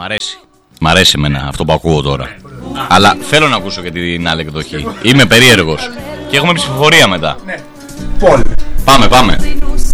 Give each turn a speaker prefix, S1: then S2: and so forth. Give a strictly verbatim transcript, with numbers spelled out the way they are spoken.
S1: αρέσει. Μ' αρέσει εμένα αυτό που ακούω τώρα. Αλλά θέλω να ακούσω και την άλλη εκδοχή. Είμαι περίεργος. Και έχουμε ψηφοφορία μετά.
S2: Πολ.
S1: Πάμε, πάμε.